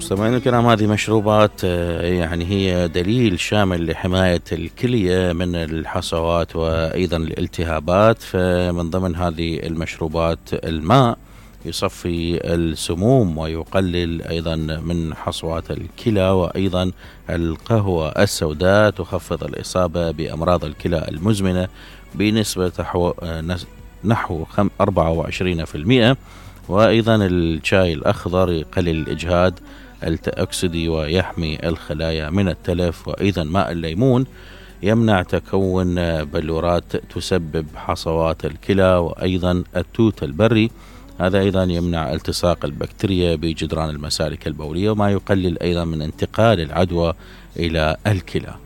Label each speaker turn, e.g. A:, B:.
A: مستمعينا الكرام، هذه مشروبات يعني هي دليل شامل لحماية الكلية من الحصوات وأيضا الالتهابات. فمن ضمن هذه المشروبات الماء يصفي السموم ويقلل أيضا من حصوات الكلى، وأيضا القهوة السوداء تخفض الإصابة بأمراض الكلى المزمنة بنسبة نحو 24%. وأيضا الشاي الأخضر يقلل الإجهاد التأكسدي ويحمي الخلايا من التلف. وأيضا ماء الليمون يمنع تكون بلورات تسبب حصوات الكلى. وأيضا التوت البري هذا أيضا يمنع التصاق البكتيريا بجدران المسالك البولية، وما يقلل أيضا من انتقال العدوى إلى الكلى.